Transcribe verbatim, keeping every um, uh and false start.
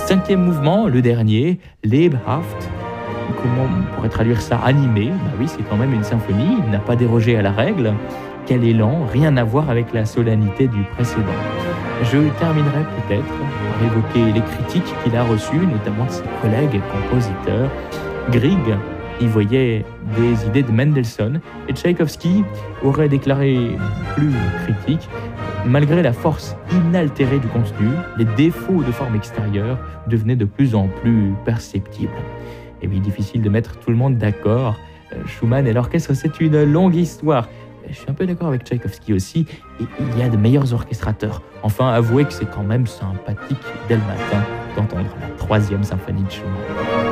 Cinquième mouvement, le dernier, Lebhaft. Comment on pourrait traduire ça? Animé. Bah oui, c'est quand même une symphonie, il n'a pas dérogé à la règle. Quel élan, rien à voir avec la solennité du précédent. Je terminerai peut-être par évoquer les critiques qu'il a reçues, notamment de ses collègues compositeurs. Grieg y voyait des idées de Mendelssohn et Tchaïkovski aurait déclaré plus critique. Malgré la force inaltérée du contenu, les défauts de forme extérieure devenaient de plus en plus perceptibles. Et oui, difficile de mettre tout le monde d'accord. Schumann et l'orchestre, c'est une longue histoire. Je suis un peu d'accord avec Tchaïkovski aussi, et il y a de meilleurs orchestrateurs. Enfin, avouez que c'est quand même sympathique dès le matin d'entendre la troisième symphonie de Schumann.